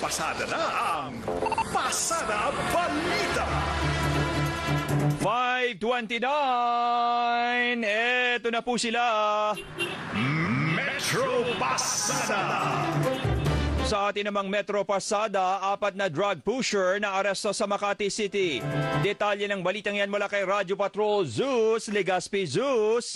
Pasada na ang Pasada Balita. 5:29. Eto na po sila. Metro Pasada. Sa atin namang Metro Pasada, 4 na drug pusher na aresto sa Makati City. Detalye ng balitang yan mula kay Radyo Patrol Zeus Legaspi. Zeus.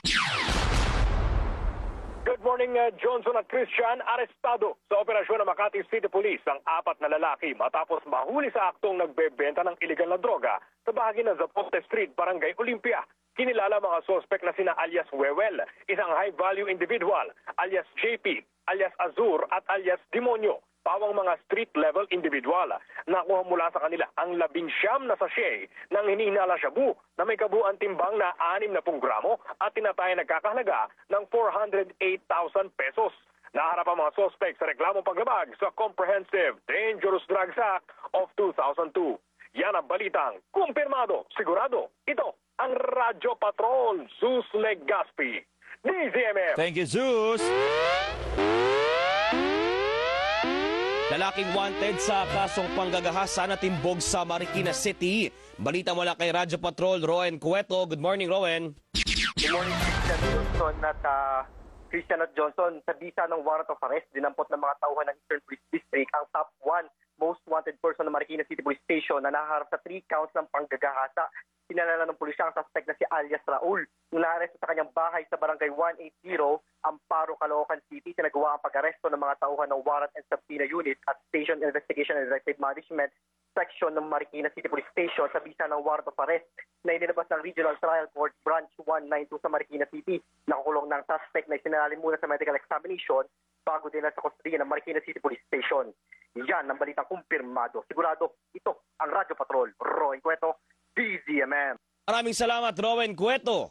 Good morning, Johnson at Christian. Arestado sa operasyon ng Makati City Police ang 4 na lalaki matapos mahuli sa aktong nagbebenta ng iligal na droga sa bahagi ng Zapote Street, Barangay Olympia. Kinilala mga sospek na sina alias Wewel, isang high-value individual, alias JP, alias Azur at alias Demonyo, pawang mga street-level individual. Nakuha mula sa kanila ang 19 na sachet ng hinihinala shabu na may kabuuan timbang na 60 gramo at tinatayang nagkakahalaga ng 408,000 pesos. Naharap ang mga sospek sa reklamong paglabag sa Comprehensive Dangerous Drugs Act of 2002. Yan ang balitang kumpirmado, sigurado. Ito ang Radyo Patrol Zeus Legaspi. DZMM. Thank you, Zeus. Lalaking wanted sa kasong panggagahasa na timbog sa Marikina City. Balita mula kay Radyo Patrol, Rowan Cueto. Good morning, Rowan. Good morning, Christian at Johnson. Sa bisa ng warrant of arrest, dinampot ng mga tauhan ng Eastern Police District ang top 1 most wanted person ng Marikina City Police Station na naharap sa 3 counts ng panggagahasa. Sinalala ng pulisya ang suspect na si alias Raul. Nung naaresto sa kanyang bahay sa barangay 180, Amparo, Caloocan City, sinagawa ang pag-aresto ng mga tauhan ng Warrant and Subpoena Unit at Station Investigation and Directive Management Section ng Marikina City Police Station sa bisa ng warrant of arrest na inilabas ng Regional Trial Court Branch 192 sa Marikina City. Nakakulong ng suspect na isinalali muna sa medical examination bago din sa kustodiya ng Marikina City Police Station. Yan ang balitang kumpirmado. Sigurado, ito ang Radyo Patrol. Roy Cueto, DZMM. Maraming salamat, Rowan Cueto.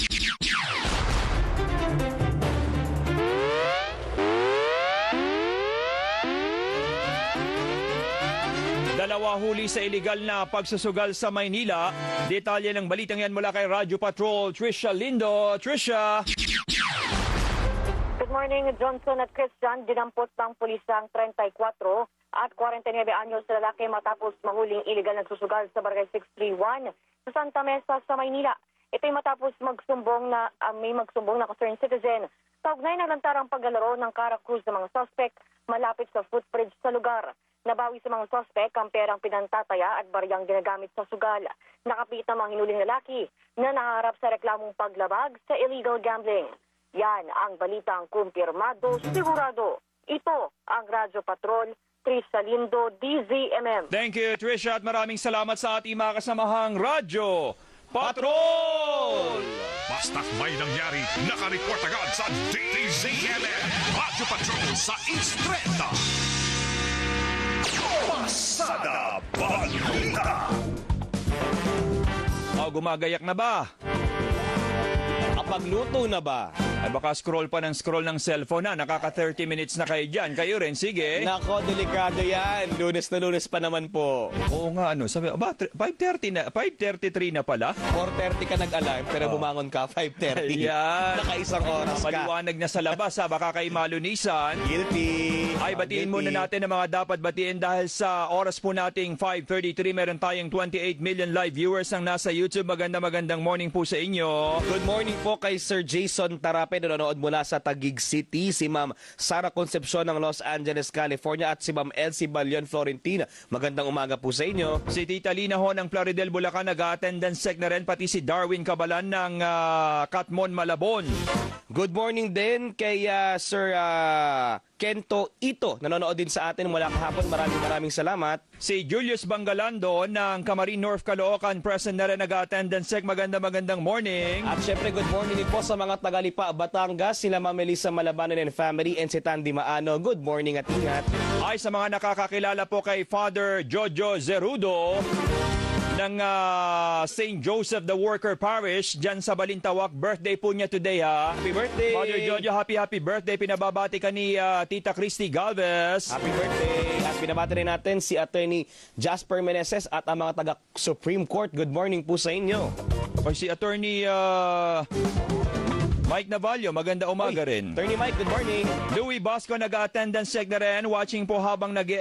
Dalawa huli sa iligal na pagsusugal sa Maynila. Detalye ng balitang yan mula kay Radyo Patrol, Trisha Lindo. Trisha. Good morning, Johnson at Christian. Dinampot ng pulisang 34 at 49 anyos na lalaki matapos mahuling iligal na susugal sa Barangay 631 sa Santa Mesa sa Maynila. Ito'y matapos may magsumbong na concerned citizen. Kaugnay ng lantarang paglalaro ng Cara Cruz ng mga suspect malapit sa footbridge sa lugar. Nabawi sa mga suspect ang perang pinantataya at baryang ginagamit sa sugal. Nakapit ang mga hinuling lalaki na naharap sa reklamong paglabag sa illegal gambling. Yan ang balitang kumpirmado, sigurado. Ito ang Radyo Patrol, Trisha Lindo, DZMM. Thank you, Trisha, at maraming salamat sa ating mga kasamahang Radyo Patrol! Basta't may nangyari, nakareport agad sa DZMM. Radyo Patrol sa East 30. Pasada Balita. Gumagayak na ba? Kapagluto na ba? Ay baka scroll pa ng scroll ng cellphone na. Nakaka 30 minutes na kayo dyan. Kayo rin, sige. Nako, delikado yan. Lunes na lunes pa naman po. Oo nga, ano. Sabi, 5:30 na, 5:33 na pala. 4:30 ka nag-alarm pero bumangon ka 5:30. Ayan. Nakaisang oras ka. Maliwanag na sa labas, ha. Baka kayo malunisan. Guilty. Ay, batiin muna natin ang mga dapat batiin dahil sa oras po nating 5:33, meron tayong 28 million live viewers ang nasa YouTube. Magandang morning po sa inyo. Good morning po kay Sir Jason Tarape, nanonood mula sa Taguig City. Si Ma'am Sara Concepcion ng Los Angeles, California at si Ma'am Elsie Balion Florentina. Magandang umaga po sa inyo. Si Tita Lina ho ng Plaridel, Bulacan, nag-attendance check na rin. Pati si Darwin Cabalan ng Catmon, Malabon. Good morning din kay Sir Kento Ito. Nanonood din sa atin mula kahapon. Maraming salamat. Si Julius Bangalando ng Camarin North, Caloocan, present na rin, nag-attendance check. Magandang morning. At syempre, good morning din po sa mga tagalipa, Batangas, sila Ma'am Melissa Malabanan and family and si Tandy Maano. Good morning at ingat. Ay, sa mga nakakakilala po kay Father Jojo Zerudo ng St. Joseph the Worker Parish dyan sa Balintawak. Birthday po niya today, ha. Happy birthday! Father Jojo, happy birthday. Pinababati ka ni Tita Christy Galvez. Happy birthday! At pinabati rin natin si Attorney Jasper Meneses at ang mga taga-Supreme Court. Good morning po sa inyo. O si Attorney Mike Navallo, maganda umaga rin. Attorney Mike, good morning. Louie Basco, nag-attendance check na rin. Watching po habang